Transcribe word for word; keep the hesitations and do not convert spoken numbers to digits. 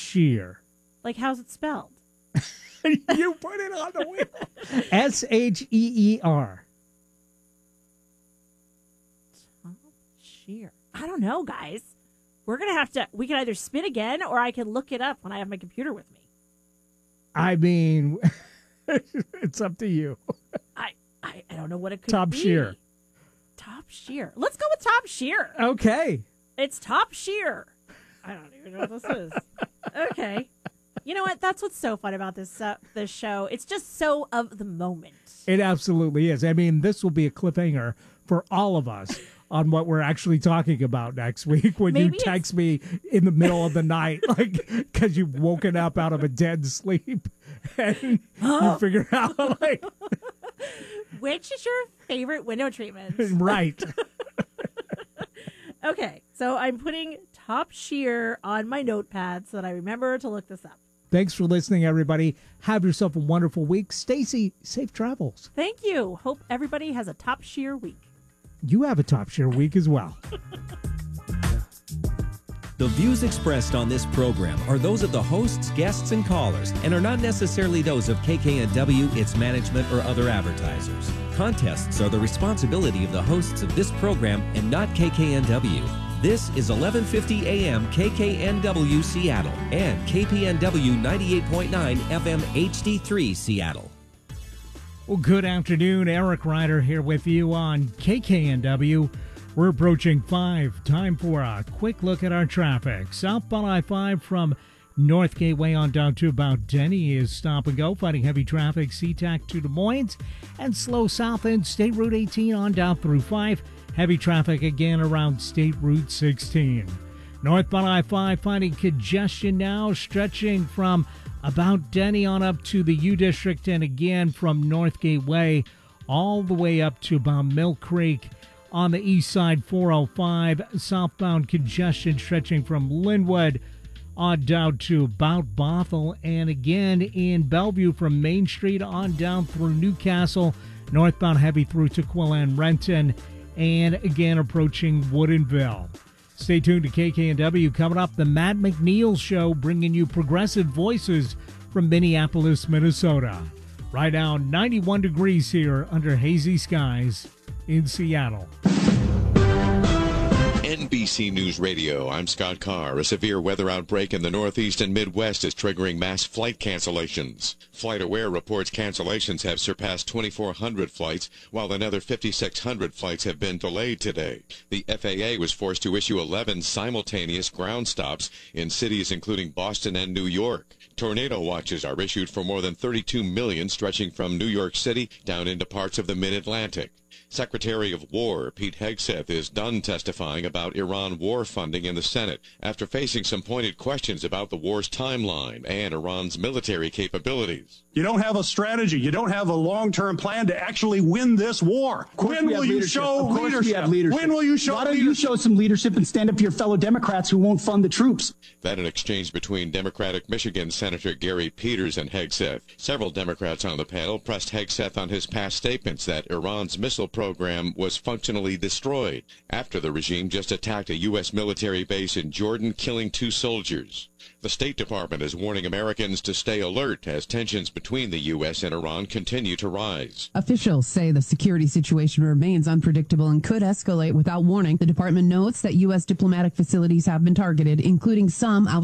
sheer. Like, how's it spelled? You put it on the wheel. S H E E R. Top sheer. I don't know, guys. We're going to have to, we can either spin again or I can look it up when I have my computer with me. I mean, it's up to you. I, I, I don't know what it could Top be. sheer. Top sheer. Let's go with top sheer. Okay. It's top sheer. I don't even know what this is. Okay. You know what? That's what's so fun about this uh, this show. It's just so of the moment. It absolutely is. I mean, this will be a cliffhanger for all of us on what we're actually talking about next week when Maybe you text me in the middle of the night, like, because you've woken up out of a dead sleep and you figure out, like, which is your favorite window treatment? right. Okay, so I'm putting top sheer on my notepad so that I remember to look this up. Thanks for listening, everybody. Have yourself a wonderful week. Stacy, safe travels. Thank you. Hope everybody has a top sheer week. You have a top sheer week as well. The views expressed on this program are those of the hosts, guests, and callers, and are not necessarily those of K K N W, its management, or other advertisers. Contests are the responsibility of the hosts of this program and not K K N W. This is eleven fifty A M K K N W Seattle and K P N W ninety-eight point nine F M H D three Seattle. Well, good afternoon. Eric Ryder here with you on K K N W. We're approaching five. Time for a quick look at our traffic. Southbound I five from North Gateway on down to about Denny is stop and go, fighting heavy traffic SeaTac to Des Moines, and slow south end State Route eighteen on down through five. Heavy traffic again around State Route sixteen. Northbound I five finding congestion now stretching from about Denny on up to the U District and again from North Gateway all the way up to about Mill Creek. On the east side, four oh five, southbound congestion stretching from Linwood on down to about Bothell, and again in Bellevue from Main Street on down through Newcastle, northbound heavy through Tukwila and Renton, and again approaching Woodinville. Stay tuned to K K N W. Coming up, the Matt McNeil Show, bringing you progressive voices from Minneapolis, Minnesota. Right now, ninety-one degrees here under hazy skies in Seattle. N B C News Radio, I'm Scott Carr. A severe weather outbreak in the Northeast and Midwest is triggering mass flight cancellations. FlightAware reports cancellations have surpassed twenty-four hundred flights, while another fifty-six hundred flights have been delayed today. The F A A was forced to issue eleven simultaneous ground stops in cities including Boston and New York. Tornado watches are issued for more than thirty-two million, stretching from New York City down into parts of the mid-Atlantic. Secretary of War Pete Hegseth is done testifying about Iran war funding in the Senate after facing some pointed questions about the war's timeline and Iran's military capabilities. You don't have a strategy. You don't have a long-term plan to actually win this war. When will you show leadership? When will you show leadership? Why don't you show some leadership and stand up to your fellow Democrats who won't fund the troops? That an exchange between Democratic Michigan Senator Gary Peters and Hegseth. Several Democrats on the panel pressed Hegseth on his past statements that Iran's missile program was functionally destroyed after the regime just attacked a U S military base in Jordan, killing two soldiers. The State Department is warning Americans to stay alert as tensions between the U S and Iran continue to rise. Officials say the security situation remains unpredictable and could escalate without warning. The department notes that U S diplomatic facilities have been targeted, including some outside